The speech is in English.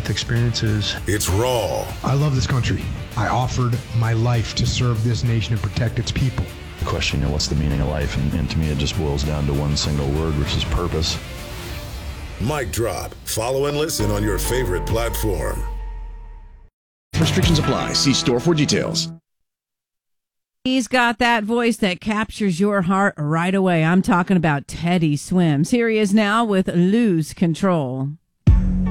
near-death experiences. It's raw. I love this country. I offered my life to serve this nation and protect its people. The question, what's the meaning of life? And to me, it just boils down to one single word, which is purpose. Mic Drop. Follow and listen on your favorite platform. Restrictions apply. See store for details. He's got that voice that captures your heart right away. I'm talking about Teddy Swims. Here he is now with Lose Control.